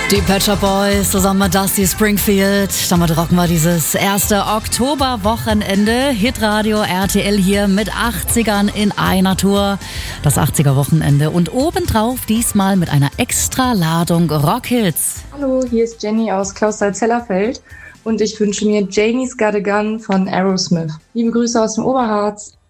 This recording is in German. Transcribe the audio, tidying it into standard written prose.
Die Pet Shop Boys zusammen mit Dusty Springfield. Damit rocken wir dieses erste Oktoberwochenende. Hitradio RTL hier mit 80ern in einer Tour. Das 80er-Wochenende und obendrauf diesmal mit einer extra Ladung Rockhits. Hallo, hier ist Jenny aus Clausthal-Zellerfeld und ich wünsche mir Janie's Got a Gun von Aerosmith. Liebe Grüße aus dem Oberharz.